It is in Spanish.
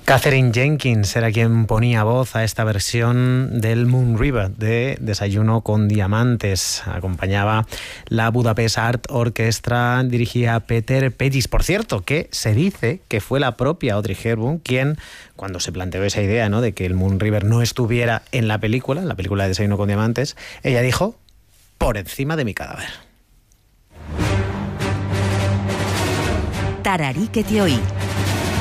Katherine Jenkins era quien ponía voz a esta versión del Moon River de Desayuno con Diamantes. Acompañaba la Budapest Art Orchestra, dirigía Peter Pegis. Por cierto, que se dice que fue la propia Audrey Hepburn quien, cuando se planteó esa idea, ¿no?, de que el Moon River no estuviera en la película de Desayuno con Diamantes, ella dijo: por encima de mi cadáver. Tararí que te oí.